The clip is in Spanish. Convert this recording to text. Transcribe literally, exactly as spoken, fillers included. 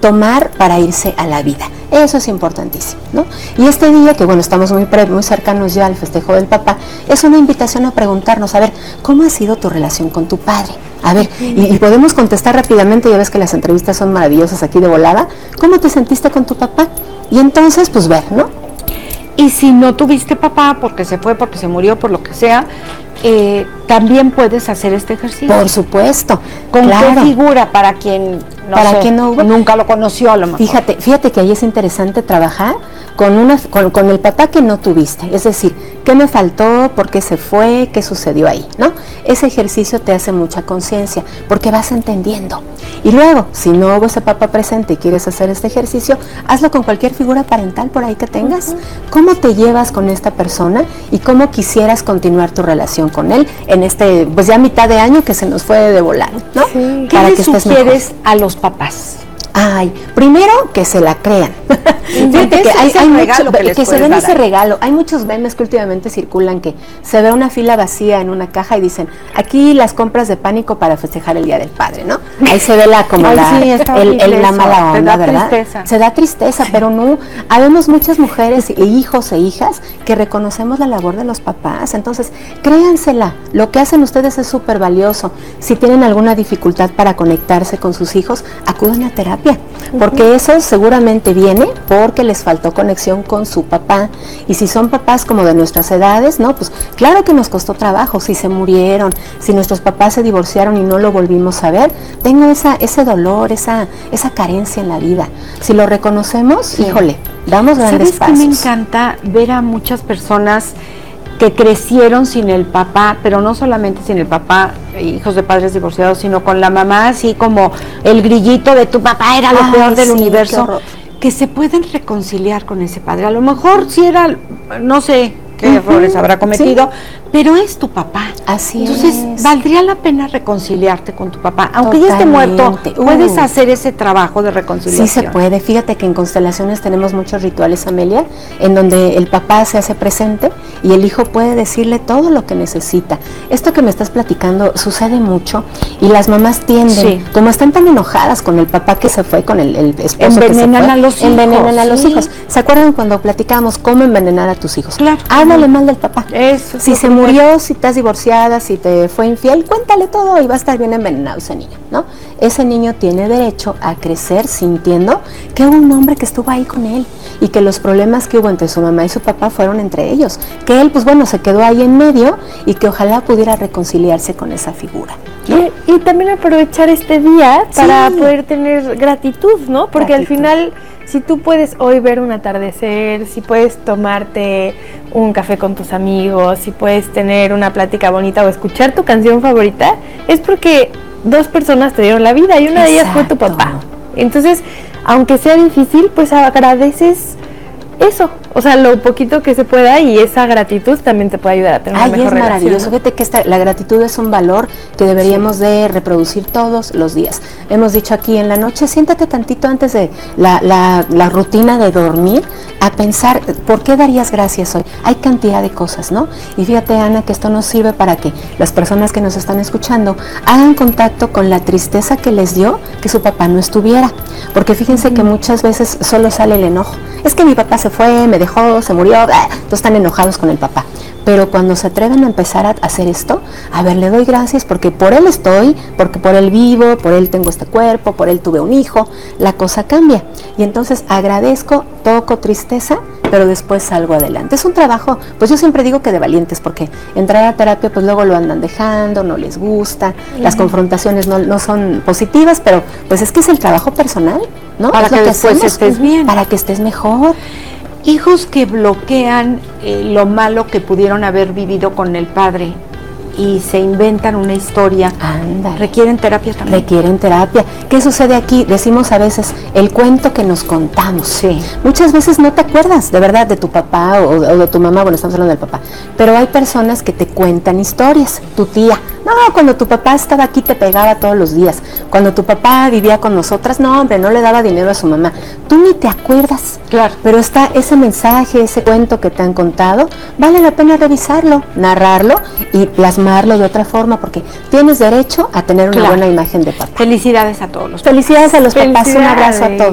tomar para irse a la vida. Eso es importantísimo, ¿no? Y este día, que bueno, estamos muy, pre, muy cercanos ya al festejo del papá, es una invitación a preguntarnos, a ver, ¿cómo ha sido tu relación con tu padre? A ver, y, y podemos contestar rápidamente, ya ves que las entrevistas son maravillosas aquí de volada. ¿Cómo te sentiste con tu papá? Y entonces, pues ver, ¿no? Y si no tuviste papá, porque se fue, porque se murió, por lo que sea, eh, también puedes hacer este ejercicio. Por supuesto. ¿Con claro. qué figura para quien no para sé, quien no, nunca lo conoció a lo mejor? Fíjate, fíjate que ahí es interesante trabajar con, una, con, con el papá que no tuviste, es decir, ¿qué me faltó? ¿Por qué se fue? ¿Qué sucedió ahí? ¿No? Ese ejercicio te hace mucha conciencia, porque vas entendiendo. Y luego, si no hubo ese papá presente y quieres hacer este ejercicio, hazlo con cualquier figura parental por ahí que tengas. Uh-huh. ¿Cómo te llevas con esta persona y cómo quisieras continuar tu relación con él en este, pues ya mitad de año que se nos fue de volar, ¿no? Sí. Para ¿Qué que le sugieres a los papás? Ay, primero que se la crean. Fíjate que hay, hay mucho, que, que se den ese ahí. regalo. Hay muchos memes que últimamente circulan que se ve una fila vacía en una caja y dicen, aquí las compras de pánico para festejar el Día del Padre, ¿no? Ahí se ve la como Ay, la, sí, el, el, la mala onda, ¿verdad? Tristeza. Se da tristeza, pero no, habemos muchas mujeres e hijos e hijas que reconocemos la labor de los papás. Entonces, créansela, lo que hacen ustedes es súper valioso. Si tienen alguna dificultad para conectarse con sus hijos, acudan a terapia, porque uh-huh. eso seguramente viene porque les faltó conexión con su papá. Y si son papás como de nuestras edades, no, pues claro que nos costó trabajo, si se murieron, si nuestros papás se divorciaron y no lo volvimos a ver, tengo esa, ese dolor, esa, esa carencia en la vida. Si lo reconocemos, sí. híjole, damos grandes ¿Sabes pasos. qué me encanta? Ver a muchas personas que crecieron sin el papá, pero no solamente sin el papá, hijos de padres divorciados, sino con la mamá, así como el grillito de tu papá era lo Ay, peor del sí, universo, que se pueden reconciliar con ese padre. A lo mejor si era, no sé qué uh-huh. errores habrá cometido, sí. pero es tu papá. Así Entonces, es. valdría la pena reconciliarte con tu papá. Aunque Totalmente. ya esté muerto, uh. puedes hacer ese trabajo de reconciliación. Sí se puede. Fíjate que en constelaciones tenemos muchos rituales, Amelia, en donde el papá se hace presente y el hijo puede decirle todo lo que necesita. Esto que me estás platicando sucede mucho y las mamás tienden, sí. como están tan enojadas con el papá que se fue, con el, el esposo envenenan que se fue, a los hijos. Envenenan a sí. los hijos. ¿Se acuerdan cuando platicábamos cómo envenenar a tus hijos? Claro. Háblale mal del papá. Eso, si se murió, si estás divorciada, si te fue infiel, cuéntale todo y va a estar bien envenenado ese niño, ¿no? Ese niño tiene derecho a crecer sintiendo que hubo un hombre que estuvo ahí con él y que los problemas que hubo entre su mamá y su papá fueron entre ellos, que él, pues bueno, se quedó ahí en medio y que ojalá pudiera reconciliarse con esa figura, ¿no? Y, y también aprovechar este día para sí. poder tener gratitud, ¿no? Porque gratitud. Al final, si tú puedes hoy ver un atardecer, si puedes tomarte un café con tus amigos, si puedes tener una plática bonita o escuchar tu canción favorita, es porque dos personas te dieron la vida y una Exacto. de ellas fue tu papá. Entonces, aunque sea difícil, pues agradeces eso, o sea, lo poquito que se pueda, y esa gratitud también te puede ayudar a tener una Ay, mejor es relación. maravilloso. Fíjate que esta, la gratitud es un valor que deberíamos sí. de reproducir todos los días. Hemos dicho aquí en la noche, siéntate tantito antes de la, la, la rutina de dormir a pensar, ¿por qué darías gracias hoy? Hay cantidad de cosas, ¿no? Y fíjate, Ana, que esto nos sirve para que las personas que nos están escuchando hagan contacto con la tristeza que les dio que su papá no estuviera. Porque fíjense mm. que muchas veces solo sale el enojo. Es que mi papá se fue, me dejó, se murió, entonces están enojados con el papá. Pero cuando se atreven a empezar a hacer esto, a ver, le doy gracias porque por él estoy, porque por él vivo, por él tengo este cuerpo, por él tuve un hijo, la cosa cambia. Y entonces agradezco, toco tristeza, pero después salgo adelante. Es un trabajo, pues yo siempre digo que de valientes, porque entrar a terapia pues luego lo andan dejando, no les gusta, uh-huh. las confrontaciones no, no son positivas, pero pues es que es el trabajo personal, ¿no? Para es que, que después hacemos, estés bien. Para que estés mejor. Hijos que bloquean eh, lo malo que pudieron haber vivido con el padre y se inventan una historia, Ándale. requieren terapia también. Requieren terapia. ¿Qué sucede aquí? Decimos a veces el cuento que nos contamos. Sí. Muchas veces no te acuerdas de verdad de tu papá o, o de tu mamá, bueno, estamos hablando del papá, pero hay personas que te cuentan historias. Tu tía, no, cuando tu papá estaba aquí te pegaba todos los días. Cuando tu papá vivía con nosotras, no, hombre, no le daba dinero a su mamá. Tú ni te acuerdas. Claro. Pero está ese mensaje, ese cuento que te han contado, vale la pena revisarlo, narrarlo y plasmarlo de otra forma, porque tienes derecho a tener una claro. buena imagen de papá. Felicidades a todos los Felicidades a los papás, un abrazo a todos.